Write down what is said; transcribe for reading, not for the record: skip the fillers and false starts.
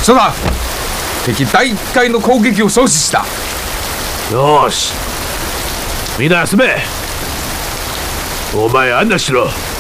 そうだ、敵第1回の攻撃を阻止した。 よし、みんな休め。お前案内しろ。